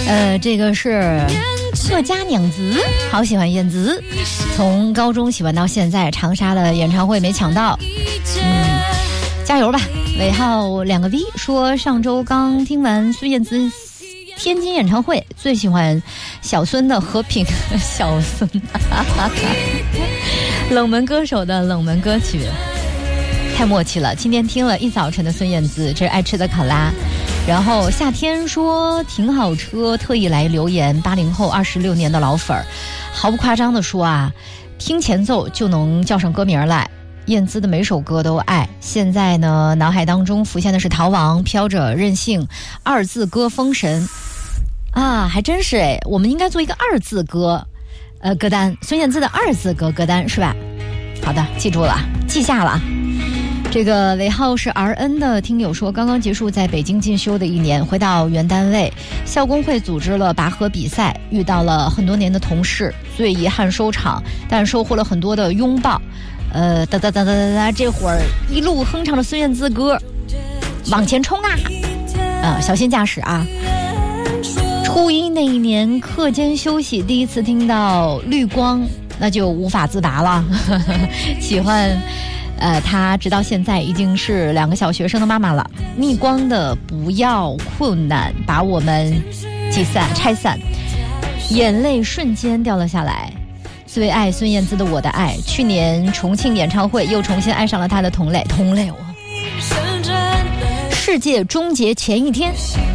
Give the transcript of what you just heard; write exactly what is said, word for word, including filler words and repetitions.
呃，这个是客家娘子，好喜欢燕姿，从高中喜欢到现在，长沙的演唱会没抢到，嗯，加油吧。尾号两个 V 说，上周刚听完孙燕姿天津演唱会，最喜欢小孙的和平。小孙冷门歌手的冷门歌曲，太默契了。今天听了一早晨的孙燕姿，这是爱吃的考拉。然后夏天说停好车，特意来留言，八零后二十六年的老粉儿，毫不夸张的说啊，听前奏就能叫上歌名来。燕姿的每首歌都爱，现在呢脑海当中浮现的是逃亡、飘着、任性、二字歌封神啊，还真是哎，我们应该做一个二字歌呃歌单，孙燕姿的二字歌歌单是吧？好的，记住了，记下了。这个尾号是 R N 的听友说，刚刚结束在北京进修的一年，回到原单位，校工会组织了拔河比赛，遇到了很多年的同事，最遗憾收场，但收获了很多的拥抱。呃，哒哒哒哒哒哒，这会儿一路哼唱着孙燕姿歌，往前冲啊！呃，小心驾驶啊！初一那一年课间休息，第一次听到绿光，那就无法自拔了。喜欢。呃，她直到现在已经是两个小学生的妈妈了。逆光的不要困难把我们击散拆散，眼泪瞬间掉了下来。最爱孙燕姿的《我的爱》，去年重庆演唱会又重新爱上了她的同类同类哦。世界终结前一天，